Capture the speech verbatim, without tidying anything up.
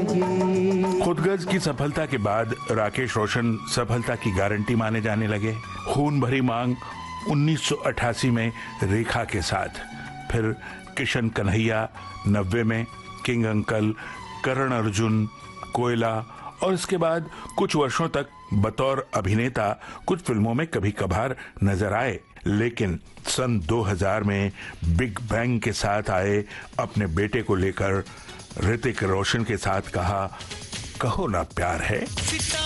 जाएगी। खुदगर्ज की सफलता के बाद राकेश रोशन सफलता की गारंटी माने जाने लगे। खून भरी मांग उन्नीस सौ अट्ठासी में रेखा के साथ, फिर किशन कन्हैया नब्बे में, किंग अंकल, करण अर्जुन, कोयला, और इसके बाद कुछ वर्षों तक बतौर अभिनेता कुछ फिल्मों में कभी कभार नजर आए, लेकिन सन दो हज़ार में बिग बैंग के साथ आए अपने बेटे को लेकर ऋतिक रोशन के साथ कहा, कहो ना प्यार है।